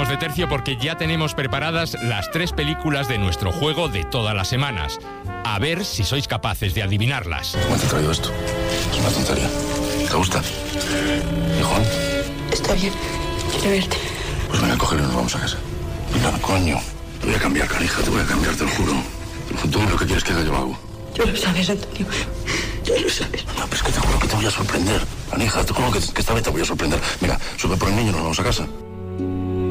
cambiamos de tercio porque ya tenemos preparadas las 3 películas de nuestro juego de todas las semanas. A ver si sois capaces de adivinarlas. ¿Cómo te he traído esto? Es una tontería. ¿Te gusta? ¿Y Juan? Está bien. Quiero verte. Pues venga, cógelo y nos vamos a casa. Mira, coño. Te voy a cambiar, canija. Te voy a cambiar, te lo juro. Todo lo que quieres que haga yo lo hago. Tú lo sabes, Antonio. Tú lo sabes. No, pero es que te juro que te voy a sorprender. Canija, te juro que esta vez te voy a sorprender. Mira, sube por el niño y nos vamos a casa.